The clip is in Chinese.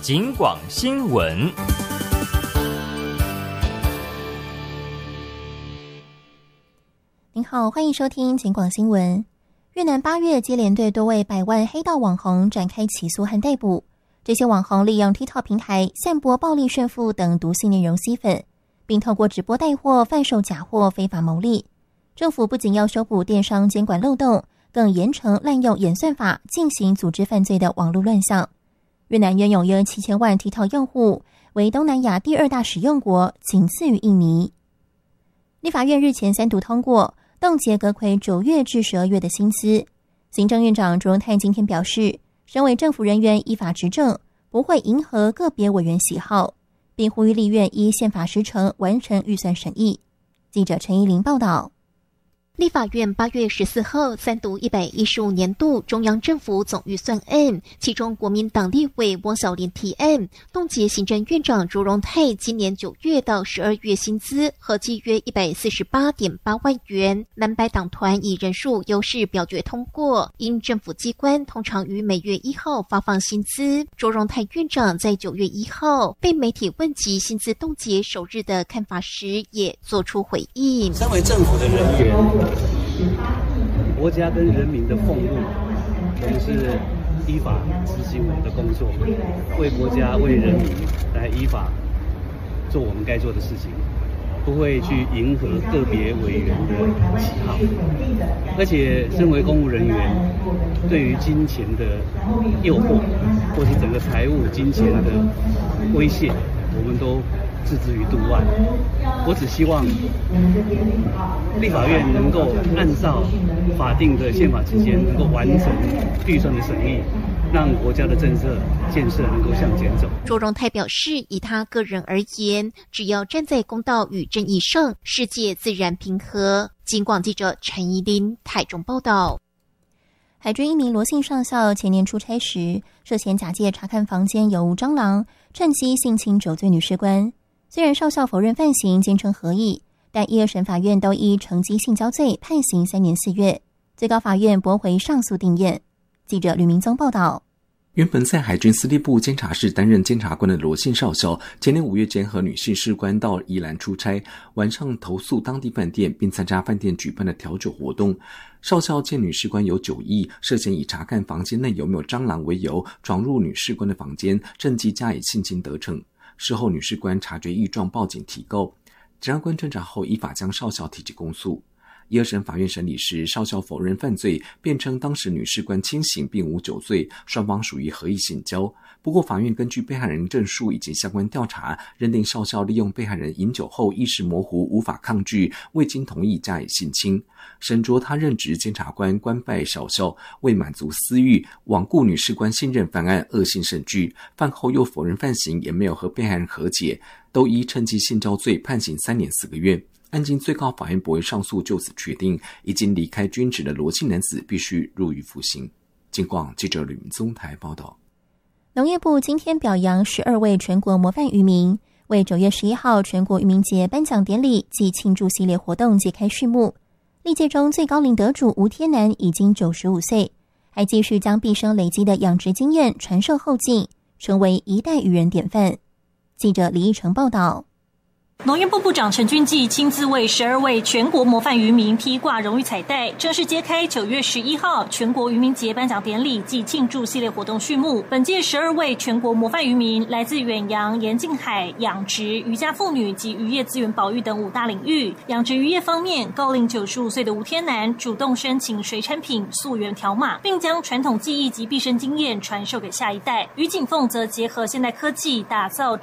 警广新闻。 您好，欢迎收听警广新闻。越南8月接连对多位百万黑道网红展开起诉和逮捕，这些网红利用 TikTok 平台散播暴力炫富等毒性内容吸粉，并透过直播带货、贩售假货非法牟利。政府不仅要修补电商监管漏洞，更严惩滥用演算法进行组织犯罪的网络乱象。越南约有约7000万 TikTok 用户，为东南亚第2大使用国，仅次于印尼。立法院日前3读通过冻结阁揆9月至12月的薪资。行政院长卓荣泰今天表示，身为政府人员依法执政，不会迎合个别委员喜好，并呼吁立院依宪法时程完成预算审议。记者陈怡玲报道。 立法院8月14号3读115年度中央政府总预算案，其中国民党立委汪小莲提案，冻结行政院长卓荣泰今年9月到12月薪资，合计约148.8万元。蓝白党团以人数优势表决通过，因政府机关通常于每月1号发放薪资，卓荣泰院长在9月1号被媒体问及薪资冻结首日的看法时，也做出回应。 身为政府的人员，国家跟人民的俸禄，我们是依法执行我们的工作，为国家为人民来依法做我们该做的事情，不会去迎合个别委员的喜好。而且身为公务人员，对于金钱的诱惑或是整个财务金钱的威胁，我们都置之于度外。我只希望立法院能够按照法定的宪法期间，能够完成预算的审议，让国家的政策建设能够向前走。 卓荣泰表示，以他个人而言，只要站在公道与正义上，世界自然平和。警广记者陈怡琳台中报道。 海军一名罗姓上校前年出差时，涉嫌假借查看房间有无蟑螂，趁机性侵酒醉女士官。虽然少校否认犯行，坚称合意，但1、2审法院都依乘机性交罪判刑3年4月，最高法院驳回上诉定谳。记者吕明宗报道。 原本在海军司令部监察室担任监察官的罗姓少校，前年5月间和女性士官到宜兰出差，晚上投宿当地饭店，并参加饭店举办的调酒活动。少校见女士官有酒意，涉嫌以查看房间内有没有蟑螂为由，闯入女士官的房间，趁机加以性侵得逞。事后女士官察觉异状，报警提告。检察官侦查后，依法将少校提起公诉。1、2审法院审理时，少校否认犯罪，辩称当时女士官清醒并无酒醉，双方属于合意性交。不过法院根据被害人证述以及相关调查，认定少校利用被害人饮酒后意识模糊，无法抗拒，未经同意加以性侵。审酌他任职监察官官拜少校，为满足私欲，罔顾女士官信任犯案，恶性甚巨。犯后又否认犯行，也没有和被害人和解，都依趁机性交罪判刑3年4个月。案经最高法院驳回上诉，就此确定，已经离开军职的罗姓男子必须入狱服刑。警广记者吕明宗台报道。 农业部今天表扬12位全国模范渔民，为9月11号全国渔民节颁奖典礼及庆祝系列活动揭开序幕。历届中最高龄得主吴天南已经95岁，还继续将毕生累积的养殖经验传授后进，成为一代渔人典范。记者李义成报道。 农业部部长陈俊记亲自为12位全国模范渔民披挂荣誉彩带，正式揭开9月11号全国渔民节颁奖典礼暨庆祝系列活动序幕。本届12位全国模范渔民来自远洋、沿近海、养殖、渔家妇女及渔业资源保育等5大领域。养殖渔业方面，高龄95岁的吴天南主动申请水产品溯源条码，并将传统技艺及毕生经验传授给下一代。于景凤则结合现代科技，打造